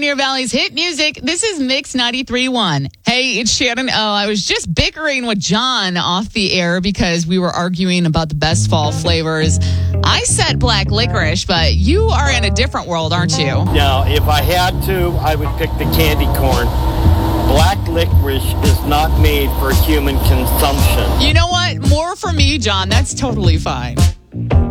Pioneer Valley's hit music. This is Mix 93.1. Hey, it's Shannon. I was just bickering with John off the air because we were arguing about the best fall flavors. I said black licorice, but you are in a different world, aren't you? Now, if I had to, I would pick the candy corn. Black licorice is not made for human consumption. You know what? More for me, John. That's totally fine.